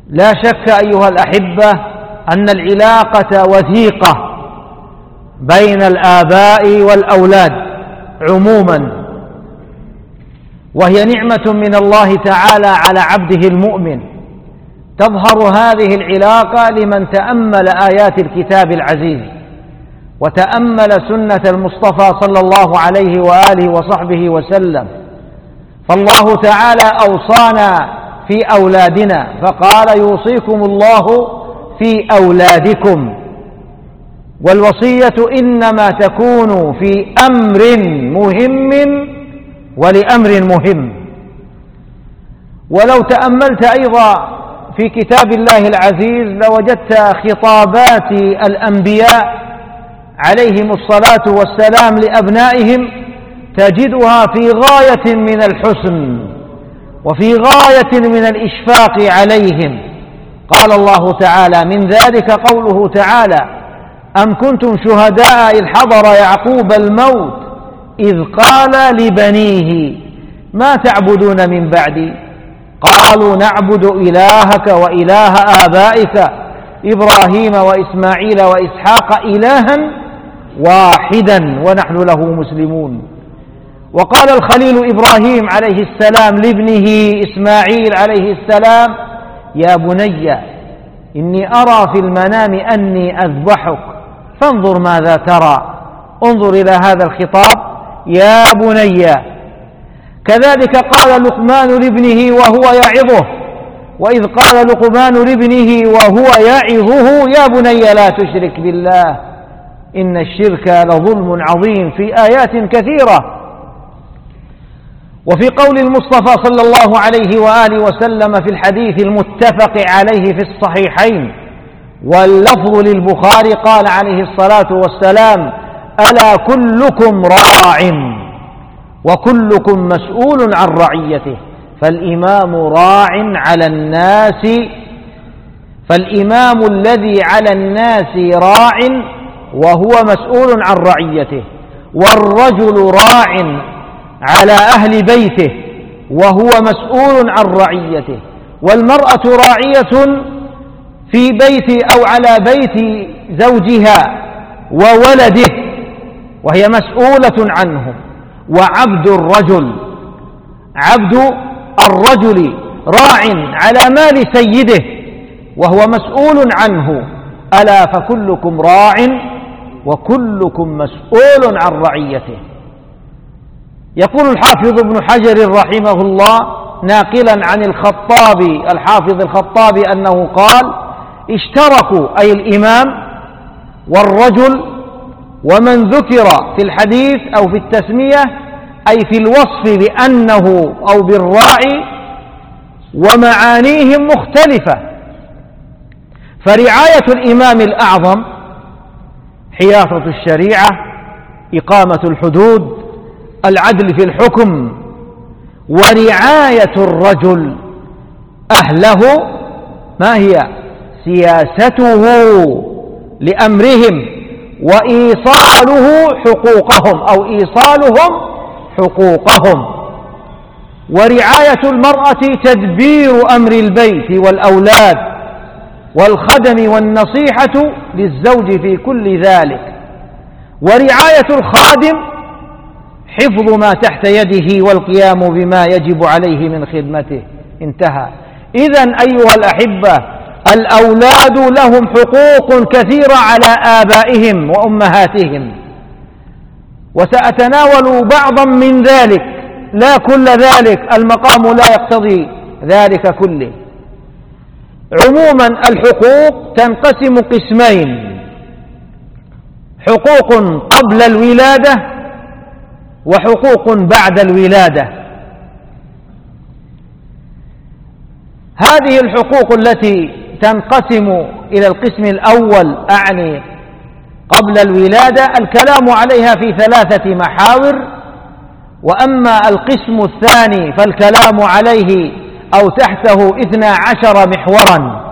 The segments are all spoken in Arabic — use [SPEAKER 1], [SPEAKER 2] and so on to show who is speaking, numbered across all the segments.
[SPEAKER 1] لا شك أيها الأحبة أن العلاقة وثيقة بين الآباء والأولاد عموما، وهي نعمة من الله تعالى على عبده المؤمن. تظهر هذه العلاقة لمن تأمل آيات الكتاب العزيز وتأمل سنة المصطفى صلى الله عليه وآله وصحبه وسلم. فالله تعالى أوصانا في أولادنا فقال: يوصيكم الله في أولادكم. والوصية إنما تكون في أمر مهم ولأمر مهم. ولو تأملت أيضا في كتاب الله العزيز لوجدت خطابات الأنبياء عليهم الصلاة والسلام لأبنائهم تجدها في غاية من الحسن وفي غاية من الإشفاق عليهم. قال الله تعالى: من ذلك قوله تعالى: أم كنتم شهداء إذ حضر يعقوب الموت إذ قال لبنيه ما تعبدون من بعدي قالوا نعبد إلهك وإله آبائك إبراهيم وإسماعيل وإسحاق إلها واحدا ونحن له مسلمون. وقال الخليل إبراهيم عليه السلام لابنه إسماعيل عليه السلام: يا بني إني أرى في المنام أني أذبحك فانظر ماذا ترى. انظر إلى هذا الخطاب: يا بني. كذلك قال لقمان لابنه وهو يعظه، وإذ قال لقمان لابنه وهو يعظه: يا بني لا تشرك بالله إن الشرك لظلم عظيم، في آيات كثيرة. وفي قول المصطفى صلى الله عليه وآله وسلم في الحديث المتفق عليه في الصحيحين واللفظ للبخاري قال عليه الصلاة والسلام: ألا كلكم راع وكلكم مسؤول عن رعيته. فالإمام راع على الناس، فالإمام الذي على الناس راع وهو مسؤول عن رعيته، والرجل راع على أهل بيته وهو مسؤول عن رعيته، والمرأة راعية في بيت أو على بيت زوجها وولده وهي مسؤولة عنه. وعبد الرجل، عبد الرجل راع على مال سيده وهو مسؤول عنه. ألا فكلكم راع وكلكم مسؤول عن رعيته. يقول الحافظ ابن حجر رحمه الله ناقلا عن الخطابي الحافظ الخطابي أنه قال: اشتركوا أي الإمام والرجل ومن ذكر في الحديث أو في التسمية أي في الوصف بأنه أو بالراعي، ومعانيهم مختلفة. فرعاية الإمام الأعظم حياطة الشريعة، إقامة الحدود، العدل في الحكم. ورعاية الرجل أهله ما هي؟ سياسته لأمرهم وإيصاله حقوقهم أو إيصالهم حقوقهم. ورعاية المرأة تدبير أمر البيت والأولاد والخدم والنصيحة للزوج في كل ذلك. ورعاية الخادم حفظ ما تحت يده والقيام بما يجب عليه من خدمته. انتهى. إذن أيها الأحبة، الأولاد لهم حقوق كثيرة على آبائهم وأمهاتهم، وسأتناول بعضا من ذلك لا كل ذلك، المقام لا يقتضي ذلك كله. عموما الحقوق تنقسم قسمين: حقوق قبل الولادة وحقوق بعد الولادة. هذه الحقوق التي تنقسم إلى القسم الأول أعني قبل الولادة الكلام عليها في 3 محاور، وأما القسم الثاني فالكلام عليه أو تحته 12 محورا.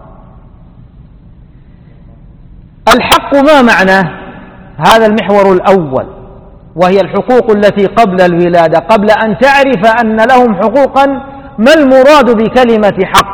[SPEAKER 1] الحق ما معناه؟ هذا المحور الأول، وهي الحقوق التي قبل الولادة. قبل أن تعرف أن لهم حقوقا ما المراد بكلمة حق؟